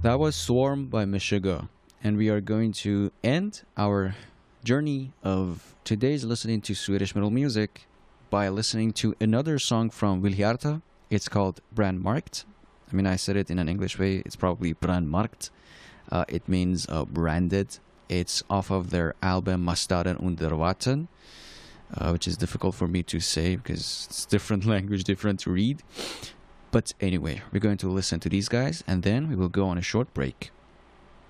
That was Swarm by Meshuggah. And we are going to end our journey of today's listening to Swedish metal music by listening to another song from Vilhjarta. It's called Brandmarkt. I mean, I said it in an English way. It's probably Brandmarkt. It means branded. It's off of their album Mastaren under Vatten, which is difficult for me to say because it's different language, different to read. But anyway, we're going to listen to these guys and then we will go on a short break.